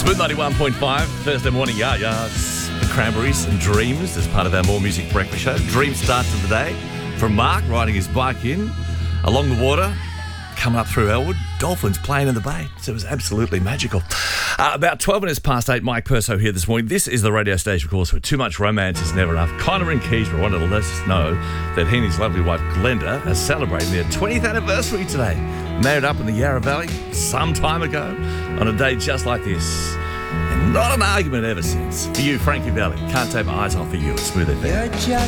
Smooth 91.5, Thursday morning, Yas, the Cranberries and Dreams as part of our More Music Breakfast show. Dream start to the day from Mark riding his bike in along the water, coming up through Elwood. Dolphins playing in the bay. So it was absolutely magical. About 12 minutes past 8, Mike Perso here this morning. This is the radio station, of course, where too much romance is never enough. Connor in Keysborough wanted to let us know that he and his lovely wife, Glenda, are celebrating their 20th anniversary today. Married up in the Yarra Valley some time ago on a day just like this. And not an argument ever since. For you, Frankie Valli. Can't take my eyes off of you. It's Smooth FM.